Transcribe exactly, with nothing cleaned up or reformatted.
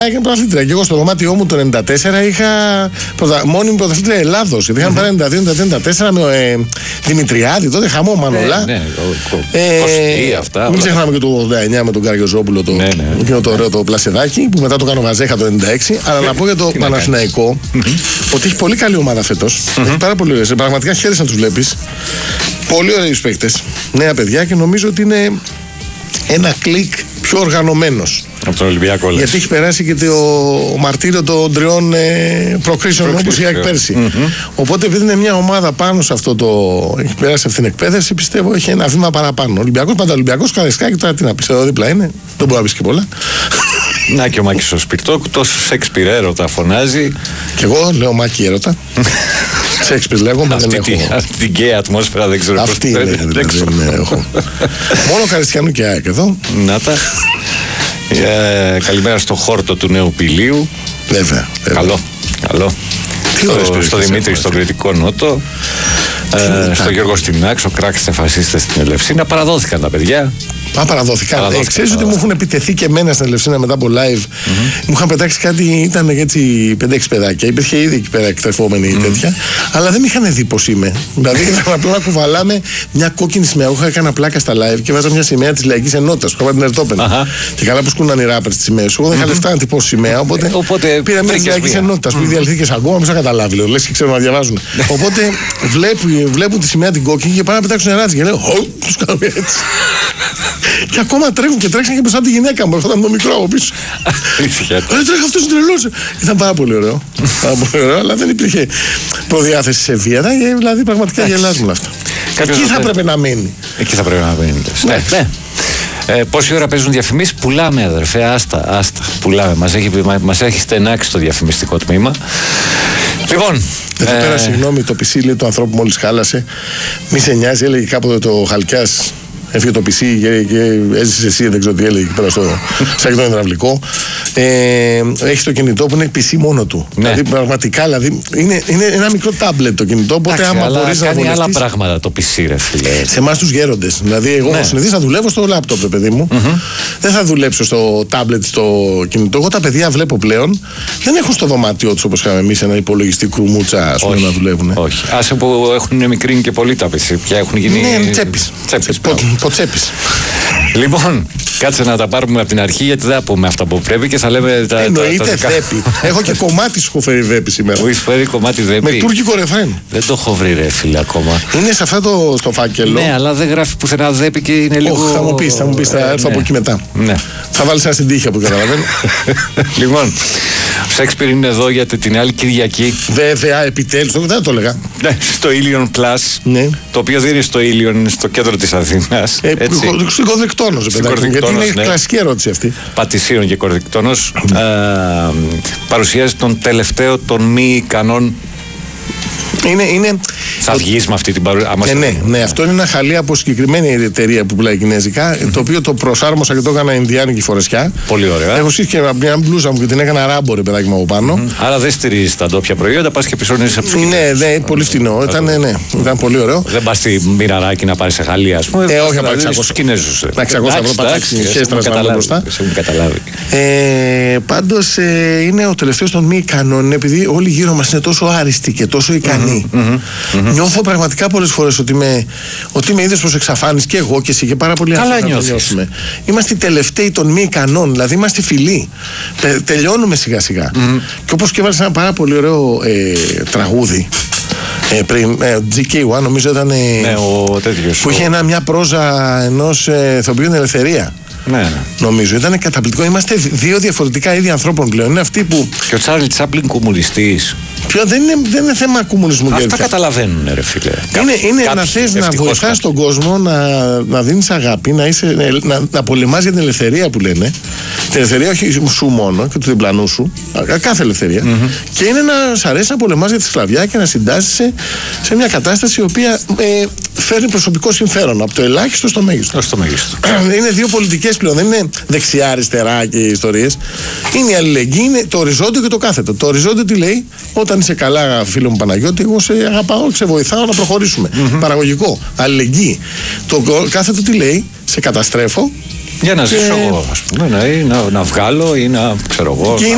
Έκανε πρωταθλήτρια. Και εγώ στο δωμάτιό μου το ενενήντα τέσσερα είχα πρωτα... μόνιμη πρωταθλήτρια Ελλάδος. Γιατί είχαν πάρει ενενήντα δύο ενενήντα τέσσερα με ε, Δημητριάδη, τότε χαμό Μανολά. Ναι, ναι, ε, αυτά. Μην ξεχνάμε και το ογδόντα εννιά με τον Καριοζόπουλο, το, ναι, ναι. Εκείνο το ωραίο το πλασεδάκι που μετά το κάνω Βαζέχα το ενενήντα έξι. Αλλά να πω για το Παναθηναϊκό ότι έχει πολύ καλή ομάδα φέτος. Έχει πάρα πολύ ωραίες. Πραγματικά χαίρεσαι να τους βλέπεις. Πολύ ωραίους παίκτες. Νέα παιδιά και νομίζω ότι είναι ένα κλικ πιο οργανωμένος. Από τον Ολυμπιακό, λες. Γιατί έχει περάσει και το μαρτύριο των τριών ε, προκρίσεων όπως η ΑΕΚ πέρσι. Mm-hmm. Οπότε επειδή είναι μια ομάδα πάνω σε αυτό το. Έχει περάσει αυτή την εκπαίδευση, πιστεύω έχει ένα βήμα παραπάνω. Ολυμπιακός, πάντα Ολυμπιακός, Καραϊσκάκη, τώρα τι να πει, εδώ δίπλα είναι. Δεν μπορεί να πει και πολλά. Να και ο Μάκης ο Σπιρτόκου, τόσο Σέξπιρ έρωτα φωνάζει. Κι εγώ λέω Μάκη έρωτα. Σέξπιρ λέγομαι. Αυτή δεν την, έχω... την γκέι ατμόσφαιρα δεν ξέρω αυτή είναι, δεν, δεν, δεν έχω. Μόνο Καριστιανού και ΑΕΚ εδώ. Να τα. Ε, καλημέρα στο χόρτο του Νέου Πηλίου. Βέβαια. Καλό. Καλό. Στο, στο Δημήτρη, στον Κρητικό Νότο. Ε, στο Γιώργο Στινάξ, ο κράκ της Φασίστες στην Ελευσίνα. Παραδόθηκαν τα παιδιά. Α, παραδόθηκαν. Ε, ξέρεις ότι μου έχουν επιτεθεί και εμένα στην Ελευσίνα μετά από live. Mm-hmm. Μου είχαν πετάξει κάτι, ήταν έτσι πέντε έξι παιδάκια. Υπήρχε ήδη εκεί πέρα εκτρεφόμενη mm-hmm. τέτοια. Αλλά δεν με είχαν δει πως είμαι. Δηλαδή ήθελα απλά να κουβαλάμε μια κόκκινη σημαία. Εγώ είχα κάνει πλάκα στα live και βάζα μια σημαία της Λαϊκής Ενότητας που είχα την Ερτόπαινα. Uh-huh. Και καλά που σκούναν οι ράπερ στις σημαίες. Εγώ δεν είχα λεφτά να τυπώσω σημαία. Οπότε, ε, οπότε πήρα μια της Λαϊκής Ενότητας που ήδη αληθήκες ακόμα, μη σα καταλάβει. Λέω, λες και ξέρω να διαβάζουν. Οπότε βλέπουν τη σημαία την κόκκινη και πάνε να πετάξουν νεράτζι. Και λέω, του κάνω έτσι. Και ακόμα τρέχουν και τρέξαν και μπροστά τη γυναίκα μου. Έρχονταν το μικρό από πίσω. Δεν τρέχει αυτό, τρελό. Ήταν πάρα πολύ ωραίο. Πάρα πολύ ωραίο, αλλά δεν υπήρχε προδιάθεση σε βία. Δηλαδή πραγματικά γελάζουν αυτά. Εκεί θα πρέπει να μείνει. Εκεί θα πρέπει να μείνει. Ναι. Ε, πόση ώρα παίζουν διαφημίσεις, πουλάμε αδερφέ, άστα, άστα, πουλάμε. Μας έχει, μας έχει στενάξει το διαφημιστικό τμήμα. Λοιπόν. Δεν θα πέρα, συγγνώμη, το πισί λέει του ανθρώπου μόλις χάλασε. Μη σε νοιάζει, έλεγε κάποτε το Χαλκιάς. Έφυγε το πισί και, και έζησε εσύ, δεν ξέρω τι έλεγε εκεί πέρα στο σακητό υδραυλικό. Ε, έχει το κινητό που είναι πισί μόνο του. Ναι. Δηλαδή πραγματικά δηλαδή, είναι, είναι ένα μικρό τάμπλετ το κινητό. Οπότε άμα μπορεί να κάνει άλλα πράγματα το πισί, ρε φίλε. Σε εμάς τους γέροντες. Δηλαδή, εγώ ναι. συνηθίζω να δουλεύω στο λάπτοπ, παιδί μου. Mm-hmm. Δεν θα δουλέψω στο τάμπλετ, στο κινητό. Εγώ τα παιδιά βλέπω πλέον δεν έχουν στο δωμάτιό του όπως είχαμε εμείς ένα υπολογιστή κρουμούτσα ας πούμε, να δουλεύουν. Όχι. Άσε που έχουν μικρύνει και πολύ τα πισί. Πια έχουν γίνει. Ναι, τσέπης. Ποτσέπης. Λοιπόν, κάτσε να τα πάρουμε από την αρχή γιατί δεν θα πούμε αυτά που πρέπει και θα λέμε τα. Εννοείται τα, τα δέπη. Έχω και κομμάτι σου έχω φέρει δέπη σήμερα. Μου έχει φέρει κομμάτι δέπη. Με τουρκικό ρεφρέν. Δεν το έχω βρει, ρε φίλε, ακόμα. Είναι σε αυτό το στο φάκελο. Ναι, αλλά δεν γράφει πουθενά δέπη και είναι λίγο. Όχι, θα μου πει, θα μου πει, θα έρθω από εκεί μετά. Ναι. Θα βάλει ένα στην τύχη από καταλαβαίνω. Λοιπόν, ο Σέξπιρ είναι εδώ για την άλλη Κυριακή. Βέβαια, επιτέλους, δεν το έλεγα. Ναι, στο Ilion Plus. Ναι. Το οποίο δεν είναι στο Ilion, είναι στο κέντρο της Αθήνας. Ε, στην Κορδικτόνος, γιατί είναι ναι. κλασική ερώτηση αυτή. Πατησίων και Κορδικτόνος. Mm. Ε, παρουσιάζει τον τελευταίο των μη ικανών. Είναι, είναι... Θα βγεις με αυτή την παρουσία. Ε, ναι, ναι, αυτό είναι ένα χαλί από συγκεκριμένη εταιρεία που πουλάει κινέζικα, mm-hmm. το οποίο το προσάρμοσα και το έκανα Ινδιάνικη φορεσιά. Πολύ ωραία. Έχω σύσκει μια μπλούζα μου και την έκανα ράμπο, ρε παιδάκι μου από πάνω. Mm-hmm. Άρα δεν στηρίζεις τα ντόπια προϊόντα, πας και ψώνεις από τους Κινέζους. Ναι, ναι, πολύ φτηνό. Ήταν, ναι, ήταν πολύ ωραίο. Δεν πας στη μοιραράκι να πάρεις σε χαλί, ας πούμε. Ε, όχι, να πάρεις στους Κινέζους. Να εξακόσια ευρώ πατάξει χέστρας να βγουν μπροστά. Πάντως είναι ο τελευταίος των μη ικανών, επειδή όλοι γύρω μας είναι τόσο άριστοι και τόσο ικανοί. Mm-hmm. Νιώθω πραγματικά πολλές φορές ότι με, ότι με είδες προς εξαφάνιση και εγώ και εσύ και πάρα πολλοί άνθρωποι να το νιώσουμε. Είμαστε οι τελευταίοι των μη ικανών, δηλαδή είμαστε φιλοί. Τε, τελειώνουμε σιγά σιγά. Mm-hmm. Και όπως και έβαλες ένα πάρα πολύ ωραίο ε, τραγούδι ε, πριν, ε, τζι κέι ουάν νομίζω ήταν ε, ναι, ο τέτοιος, που είχε ένα, μια πρόζα ενός ε, ηθοποιού την ελευθερία. Ναι. Νομίζω ήταν καταπληκτικό. Είμαστε δύο διαφορετικά είδη ανθρώπων πλέον. Είναι αυτοί που. Και ο Τσάρλι Τσάπλιν κομμουνιστής. Ποιο, δεν, είναι, δεν είναι θέμα κομμουνισμού. Αυτά γιατί καταλαβαίνουν, ρε φίλε. Είναι, είναι να θες να βοηθάς τον κόσμο, να, να δίνεις αγάπη, να, είσαι, να, να πολεμάς για την ελευθερία που λένε. Την ελευθερία όχι σου μόνο και του διπλανού σου. Κάθε ελευθερία. Mm-hmm. Και είναι να σ' αρέσει να πολεμάς για τη σκλαβιά και να συντάσσεσαι σε μια κατάσταση η οποία ε, φέρνει προσωπικό συμφέρον από το ελάχιστο στο μέγιστο. Στο μέγιστο. Είναι δύο πολιτικές πλέον. Δεν είναι δεξιά-αριστερά και ιστορίες. Είναι η αλληλεγγύη, είναι το οριζόντιο και το κάθετο. Το οριζόντιο τι λέει, όταν είσαι καλά, φίλο μου Παναγιώτη, εγώ σε αγαπάω, σε βοηθάω να προχωρήσουμε. Mm-hmm. Παραγωγικό. Αλληλεγγύη. Το κάθετο τι λέει, σε καταστρέφω. Για να ζήσω και... εγώ, ας πούμε, να, να, να βγάλω ή να ξέρω εγώ.